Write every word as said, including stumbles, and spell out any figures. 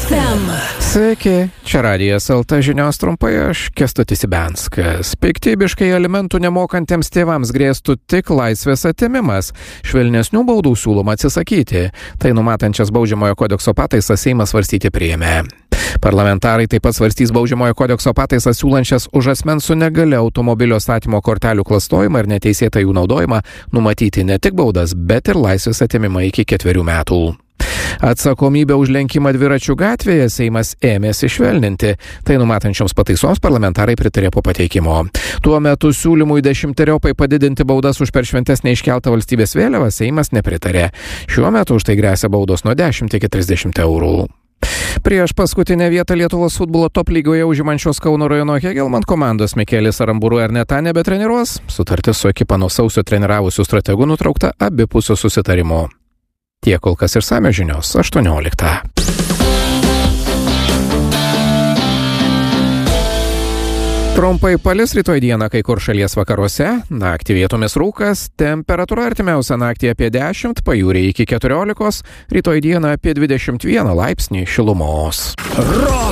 ef em. Sveiki, čia Radijas L T žinios trumpai, aš Kęstutis Ibenskas. Piktybiškai alimentų nemokantiems tėvams grėstų tik laisvės atėmimas. Švelnesnių baudų siūloma atsisakyti. Tai numatančias baudžiamojo kodekso pataisas Seimas svarstyti priėmė. Parlamentarai taip pat svarstys baudžiamojo kodekso pataisas siūlančias už asmens su negalia automobilio statymo kortelių klastojimą ir neteisėtą jų naudojimą numatyti ne tik baudas, bet ir laisvės atėmimą iki ketverių metų. Atsakomybę už lenkimą dviračių gatvėje Seimas ėmėsi švelninti. Tai numatančioms pataisoms parlamentarai pritarė po pateikimo. Tuo metu siūlymui dešimteriopai padidinti baudas už per šventes neiškeltą valstybės vėliavą Seimas nepritarė. Šiuo metu už tai gresia baudos nuo dešimt iki trisdešimt eurų. Prieš paskutinę vietą Lietuvos futbolo top lygoje užimančios Kauno rajono Hegelman komandos Mikelis Aramburu Erneta nebetreniruos. Sutartis su ekipa nuo sausio treniravusių strategų nutraukta abipusiu susitarimu. Tiek kol kas išsamios žinios aštuonioliktą. Trumpai palis rytoj dieną kai kur šalies vakaruose, naktį vietomis rūkas, temperatūra artimiausią naktį apie dešimt, pajūryje iki keturiolikos, rytoj dieną apie dvidešimt vieną laipsnį šilumos. Rock